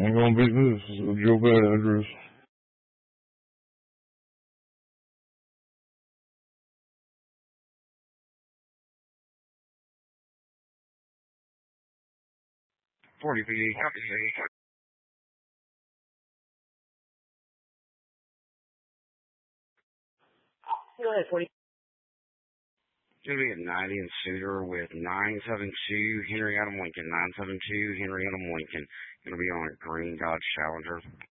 Ain't gonna beat this. Joe Bad address. 40 VA, copy VA. Go ahead, 40. Gonna be at 90 and Suter with 972 Henry Adam Lincoln. 972 Henry Adam Lincoln. Gonna be on a green Dodge Challenger.